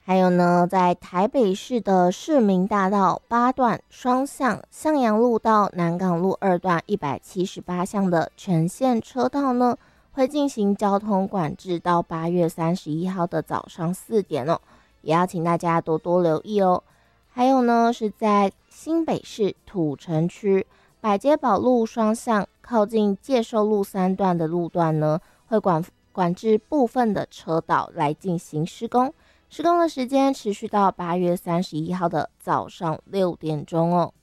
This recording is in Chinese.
还有呢，在台北市的市民大道8段双向向阳路到南港路2段178项的全线车道呢，会进行交通管制到8月31号的早上4点哦，也要请大家多多留意哦。还有呢，是在新北市土城区百街宝路双向靠近介寿路3段的路段呢，会管制部分的车道来进行施工。施工的时间持续到8月31号的早上6点钟哦。